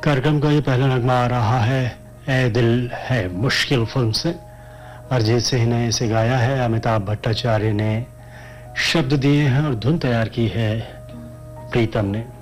कार्यक्रम का ये पहला नगमा आ रहा है ए दिल है मुश्किल फिल्म से। अरिजीत सिंह ने इसे गाया है, अमिताभ भट्टाचार्य ने शब्द दिए हैं और धुन तैयार की है प्रीतम ने।